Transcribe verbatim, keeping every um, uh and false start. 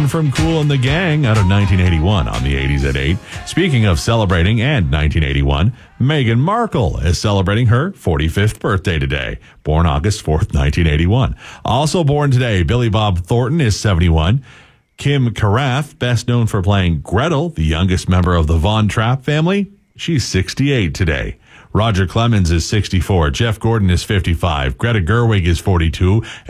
from Kool and the Gang out of nineteen eighty-one on the eighties at eight. Speaking of celebrating and nineteen eighty-one, Meghan Markle is celebrating her forty-fifth birthday today. Born August fourth, nineteen eighty-one. Also born today, Billy Bob Thornton is seventy-one. Kim Carafe, best known for playing Gretel, the youngest member of the Von Trapp family, she's sixty-eight today. Roger Clemens is sixty-four. Jeff Gordon is fifty-five. Greta Gerwig is forty-two.